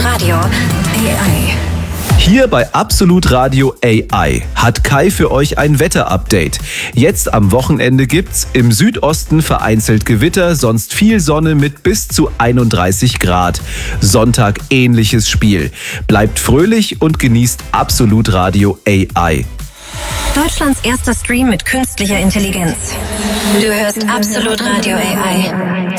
Radio AI. Hier bei Absolut Radio AI hat Kai für euch ein Wetterupdate. Jetzt am Wochenende gibt's im Südosten vereinzelt Gewitter, sonst viel Sonne mit bis zu 31 Grad. Sonntag ähnliches Spiel. Bleibt fröhlich und genießt Absolut Radio AI. Deutschlands erster Stream mit künstlicher Intelligenz. Du hörst Absolut Radio AI.